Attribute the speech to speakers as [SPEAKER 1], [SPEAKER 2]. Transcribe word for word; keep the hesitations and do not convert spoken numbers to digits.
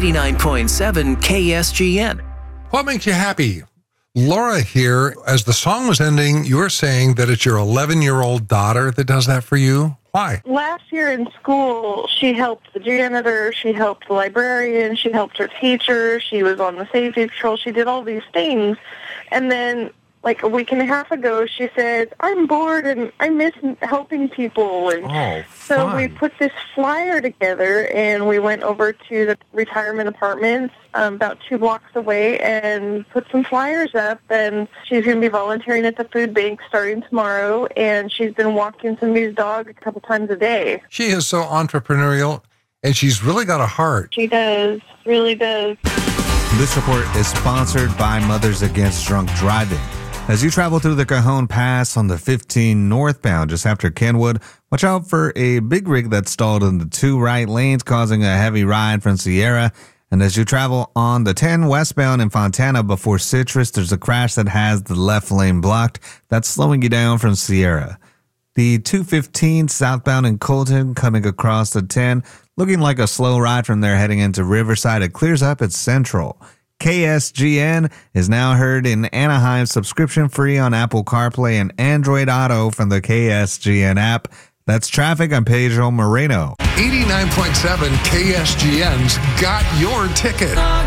[SPEAKER 1] eighty-nine point seven K S G N.
[SPEAKER 2] What makes you happy? Laura here, as the song was ending, you were saying that it's your eleven-year-old daughter that does that for you. Why?
[SPEAKER 3] Last year in school, she helped the janitor, she helped the librarian, she helped her teacher, she was on the safety patrol, she did all these things. And then, like a week and a half ago, she said, I'm bored and I miss helping people. And
[SPEAKER 2] oh,
[SPEAKER 3] so
[SPEAKER 2] fun.
[SPEAKER 3] we put this flyer together and we went over to the retirement apartments um, about two blocks away and put some flyers up. And she's going to be volunteering at the food bank starting tomorrow. And she's been walking some of these dogs a couple times a day.
[SPEAKER 2] She is so entrepreneurial and she's really got a heart.
[SPEAKER 3] She does, really does.
[SPEAKER 4] This report is sponsored by Mothers Against Drunk Driving. As you travel through the Cajon Pass on the fifteen northbound just after Kenwood, watch out for a big rig that's stalled in the two right lanes, causing a heavy ride from Sierra. And as you travel on the ten westbound in Fontana before Citrus, there's a crash that has the left lane blocked. That's slowing you down from Sierra. The two fifteen southbound in Colton coming across the ten, looking like a slow ride from there heading into Riverside. It clears up at Central. K S G N is now heard in Anaheim, subscription free on Apple CarPlay and Android Auto from the K S G N app. That's traffic. I'm Pedro Moreno.
[SPEAKER 2] eighty-nine point seven K S G N's got your ticket.